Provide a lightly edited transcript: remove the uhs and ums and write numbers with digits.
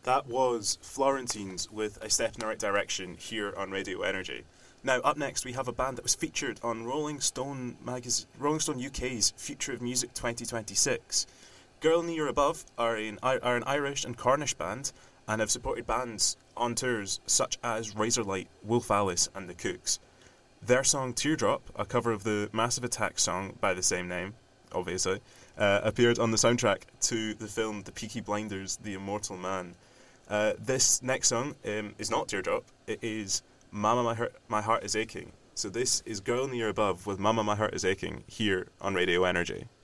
That was Florentines with A Step in the Right Direction here on Radio Energy. Now, up next, we have a band that was featured on Rolling Stone UK's Future of Music 2026. Girl Near Above are an Irish and Cornish band and have supported bands on tours such as Razorlight, Wolf Alice and The Kooks. Their song Teardrop, a cover of the Massive Attack song by the same name, obviously, appeared on the soundtrack to the film The Peaky Blinders, The Immortal Man. This next song is not Teardrop, it is Mama My Heart Is Aching. So this is Girl Near Above with Mama My Heart Is Aching here on Radio Energy.